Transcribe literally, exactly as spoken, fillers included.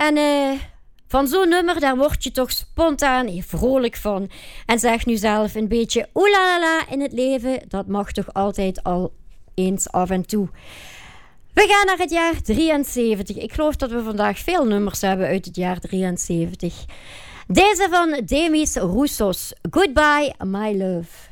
En uh, van zo'n nummer, daar word je toch spontaan vrolijk van. En zeg nu zelf een beetje oelalala in het leven. Dat mag toch altijd al eens af en toe. We gaan naar het jaar drieënzeventig. Ik geloof dat we vandaag veel nummers hebben uit het jaar drieënzeventig. Deze van Demis Roussos. Goodbye, my love.